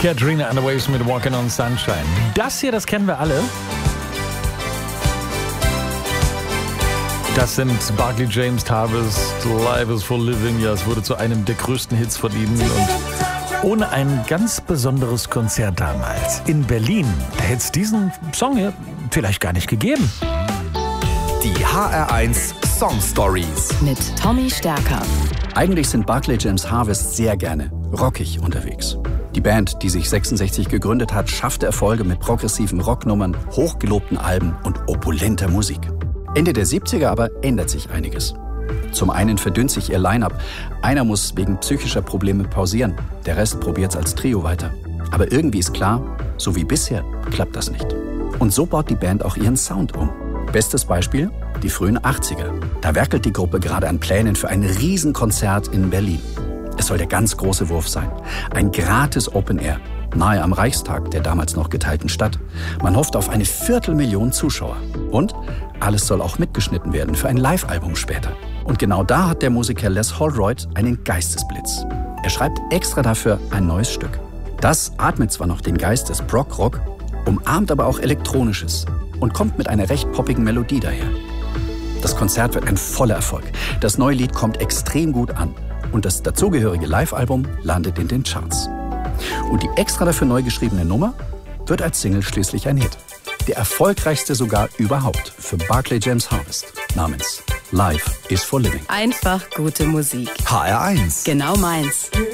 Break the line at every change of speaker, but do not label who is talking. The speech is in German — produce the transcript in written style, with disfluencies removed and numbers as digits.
Katrina and the Waves mit Walking on Sunshine. Das hier, das kennen wir alle. Das sind Barclay James, Harvest, Life is for Living. Ja, es wurde zu einem der größten Hits von ihnen. Und ohne ein ganz besonderes Konzert damals in Berlin, da hätte es diesen Song hier vielleicht gar nicht gegeben.
Die HR1 Song Stories
mit Tommy Stärker.
Eigentlich sind Barclay James Harvest sehr gerne rockig unterwegs. Die Band, die sich 66 gegründet hat, schaffte Erfolge mit progressiven Rocknummern, hochgelobten Alben und opulenter Musik. Ende der 70er aber ändert sich einiges. Zum einen verdünnt sich ihr Line-Up. Einer muss wegen psychischer Probleme pausieren. Der Rest probiert's als Trio weiter. Aber irgendwie ist klar, so wie bisher klappt das nicht. Und so baut die Band auch ihren Sound um. Bestes Beispiel, die frühen 80er. Da werkelt die Gruppe gerade an Plänen für ein Riesenkonzert in Berlin. Es soll der ganz große Wurf sein. Ein gratis Open Air, nahe am Reichstag der damals noch geteilten Stadt. Man hofft auf 250.000 Zuschauer. Und alles soll auch mitgeschnitten werden für ein Live-Album später. Und genau da hat der Musiker Les Holroyd einen Geistesblitz. Er schreibt extra dafür ein neues Stück. Das atmet zwar noch den Geist des Prog-Rock, umarmt aber auch Elektronisches und kommt mit einer recht poppigen Melodie daher. Das Konzert wird ein voller Erfolg. Das neue Lied kommt extrem gut an und das dazugehörige Live-Album landet in den Charts. Und die extra dafür neu geschriebene Nummer wird als Single schließlich ein Hit. Der erfolgreichste sogar überhaupt für Barclay James Harvest namens Life is for Living.
Einfach gute Musik.
HR1.
Genau meins.